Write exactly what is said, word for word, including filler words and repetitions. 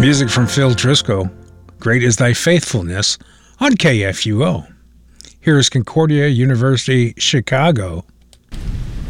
Music from Phil Driscoll, Great is Thy Faithfulness, on K F U O. Here is Concordia University, Chicago,